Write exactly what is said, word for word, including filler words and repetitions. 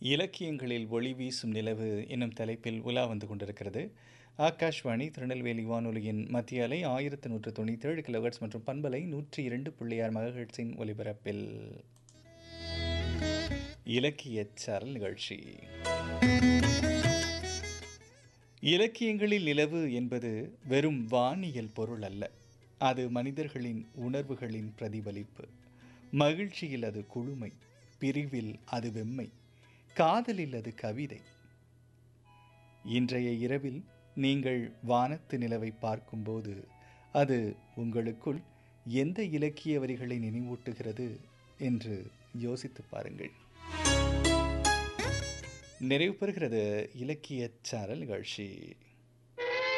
இலக்கியங்களில் ஒளி வீசும் நிலவு என்னும் தலைப்பில் உலா வந்து கொண்டிருக்கிறது. ஆகாஷ்வாணி திருநெல்வேலி வானொலியின் மத்திய அலை ஆயிரத்து நூற்று தொண்ணூற்றி ஏழு கிலோஹெர்ட்ஸ் மற்றும் பண்பலை நூற்றி இரண்டு புள்ளி ஆறு மெகாஹெர்ட்ஸின் ஒலிபரப்பில் இலக்கியச் சாரல் நிகழ்ச்சி. இலக்கியங்களில் நிலவு என்பது வெறும் வானியல் பொருள் அல்ல. அது மனிதர்களின் உணர்வுகளின் பிரதிபலிப்பு. மகிழ்ச்சியில் அது குளுமை, பிரிவில் அது வெம்மை, காதலில் அது கவிதை. இன்றைய இரவில் நீங்கள் வானத்து நிலவை பார்க்கும்போது அது உங்களுக்குள் எந்த இலக்கிய வரிகளை நினைவூட்டுகிறது என்று யோசித்து பாருங்கள். நிறைவு பெறுகிறது இலக்கியச் சாரல் நிகழ்ச்சி.